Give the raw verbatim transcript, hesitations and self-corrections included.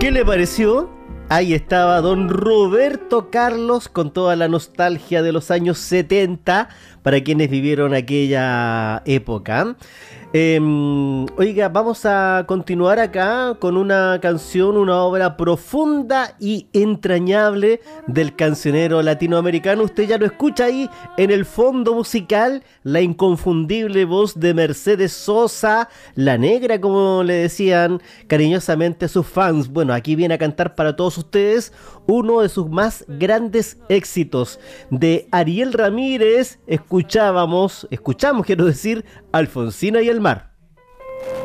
¿Qué le pareció? Ahí estaba don Roberto Carlos con toda la nostalgia de los años setenta para quienes vivieron aquella época. Eh, oiga, vamos a continuar acá con una canción, una obra profunda y entrañable del cancionero latinoamericano. Usted ya lo escucha ahí en el fondo musical, la inconfundible voz de Mercedes Sosa, la negra, como le decían cariñosamente sus fans. Bueno, aquí viene a cantar para todos ustedes uno de sus más grandes éxitos. De Ariel Ramírez escuchábamos, escuchamos quiero decir, Alfonsina y el mar.